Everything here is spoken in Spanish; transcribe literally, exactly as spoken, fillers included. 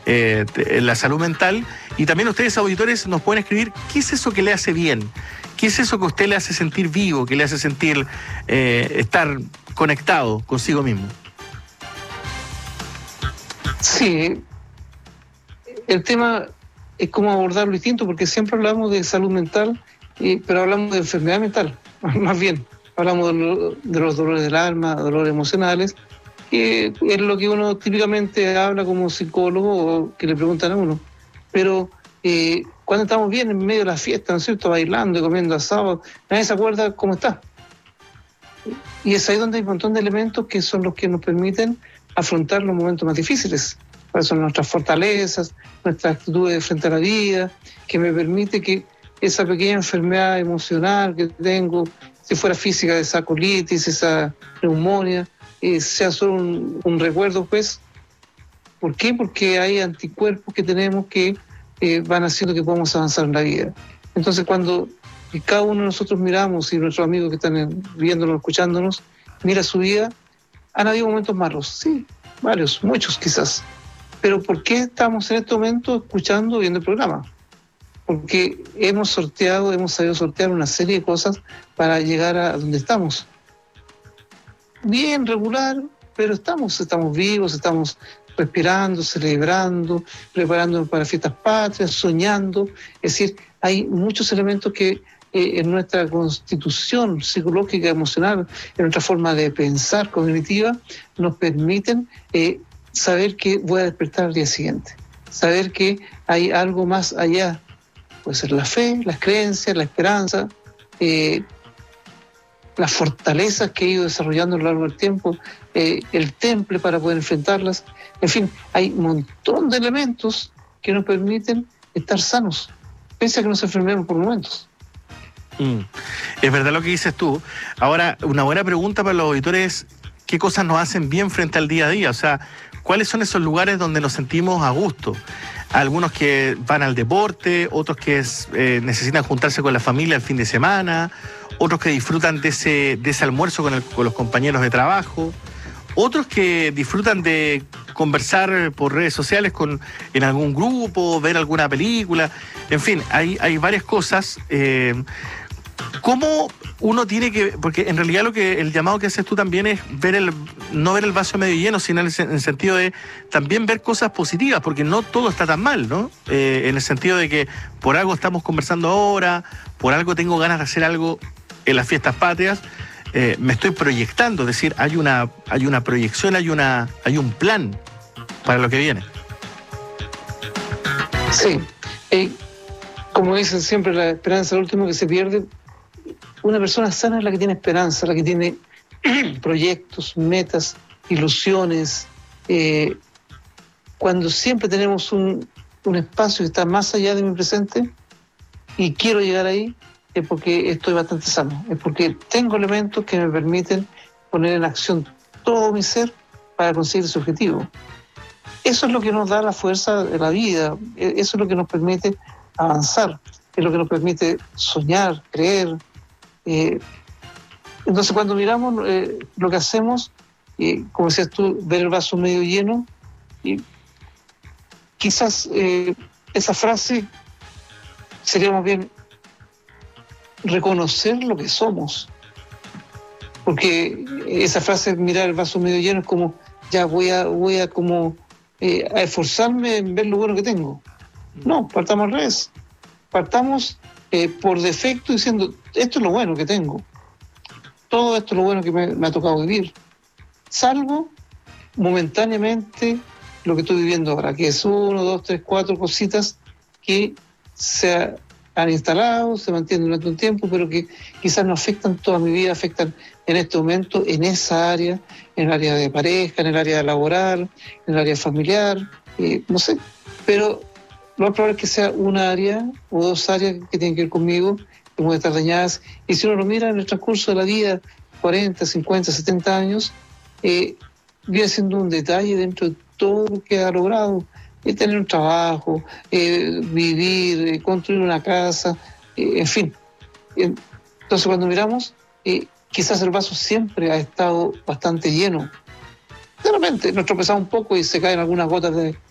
eh, la salud mental. Y también ustedes, auditores, nos pueden escribir qué es eso que le hace bien, qué es eso que a usted le hace sentir vivo, que le hace sentir eh, estar conectado consigo mismo. Sí, el tema es cómo abordarlo distinto, porque siempre hablamos de salud mental, eh, pero hablamos de enfermedad mental, más bien. Hablamos de, lo, de los dolores del alma, dolores emocionales, que es lo que uno típicamente habla como psicólogo o que le preguntan a uno. Pero eh, cuando estamos bien en medio de la fiesta, ¿no es cierto?, bailando y comiendo asado, nadie se acuerda cómo está. Y es ahí donde hay un montón de elementos que son los que nos permiten afrontar los momentos más difíciles. ¿Cuáles son nuestras fortalezas, nuestras actitudes frente a la vida, que me permite que esa pequeña enfermedad emocional que tengo, si fuera física, de esa colitis, esa neumonía, eh, sea solo un, un recuerdo, pues? ¿Por qué? Porque hay anticuerpos que tenemos que eh, van haciendo que podamos avanzar en la vida. Entonces, cuando cada uno de nosotros miramos, y nuestros amigos que están viéndonos, escuchándonos, mira su vida, han habido momentos malos, sí, varios, muchos quizás. Pero ¿por qué estamos en este momento escuchando, viendo el programa? Porque hemos sorteado, hemos sabido sortear una serie de cosas para llegar a donde estamos. Bien, regular, pero estamos, estamos vivos, estamos respirando, celebrando, preparándonos para fiestas patrias, soñando. Es decir, hay muchos elementos que eh, en nuestra constitución psicológica, emocional, en nuestra forma de pensar cognitiva, nos permiten eh, saber que voy a despertar al día siguiente, saber que hay algo más allá. Puede ser la fe, las creencias, la esperanza, eh, las fortalezas que he ido desarrollando a lo largo del tiempo, eh, el temple para poder enfrentarlas. En fin, hay un montón de elementos que nos permiten estar sanos, pese a que nos enfermemos por momentos. Mm. Es verdad lo que dices tú. Ahora, una buena pregunta para los auditores es ¿qué cosas nos hacen bien frente al día a día? O sea, ¿cuáles son esos lugares donde nos sentimos a gusto? Algunos que van al deporte, otros que es, eh, necesitan juntarse con la familia el fin de semana, otros que disfrutan de ese, de ese almuerzo con, el, con los compañeros de trabajo, otros que disfrutan de conversar por redes sociales con, en algún grupo, ver alguna película, en fin, hay, hay varias cosas. Eh, ¿Cómo uno tiene que...? Porque en realidad lo que el llamado que haces tú también es ver el no ver el vaso medio lleno, sino en el, en el sentido de también ver cosas positivas, porque no todo está tan mal, ¿no? Eh, en el sentido de que por algo estamos conversando ahora, por algo tengo ganas de hacer algo en las fiestas patrias, eh, me estoy proyectando, es decir, hay una, hay una proyección, hay, una, hay un plan para lo que viene. Sí, eh, como dicen siempre, la esperanza es lo último que se pierde. Una persona sana es la que tiene esperanza, la que tiene proyectos, metas, ilusiones. Eh, cuando siempre tenemos un, un espacio que está más allá de mi presente y quiero llegar ahí, es porque estoy bastante sano, es porque tengo elementos que me permiten poner en acción todo mi ser para conseguir ese objetivo. Eso es lo que nos da la fuerza de la vida, eso es lo que nos permite avanzar, es lo que nos permite soñar, creer. Eh, entonces cuando miramos eh, lo que hacemos, eh, como decías tú, ver el vaso medio lleno, y quizás eh, esa frase sería más bien reconocer lo que somos, porque esa frase, mirar el vaso medio lleno, es como ya voy a, voy a como eh, a esforzarme en ver lo bueno que tengo. No, partamos al revés. Partamos eh, por defecto diciendo, esto es lo bueno que tengo. Todo esto es lo bueno que me, me ha tocado vivir. Salvo momentáneamente lo que estoy viviendo ahora, que es uno, dos, tres, cuatro cositas que se han instalado, se mantienen durante un tiempo, pero que quizás no afectan toda mi vida, afectan en este momento en esa área, en el área de pareja, en el área laboral, en el área familiar, eh, no sé, pero lo más probable es que sea una área o dos áreas que tienen que ver conmigo, que pueden estar dañadas, y si uno lo mira en el transcurso de la vida, cuarenta, cincuenta, setenta años, eh, viene siendo un detalle dentro de todo lo que ha logrado, eh, tener un trabajo, eh, vivir, eh, construir una casa, eh, en fin. Entonces cuando miramos, eh, quizás el vaso siempre ha estado bastante lleno. De repente nos tropezamos un poco y se caen algunas gotas de,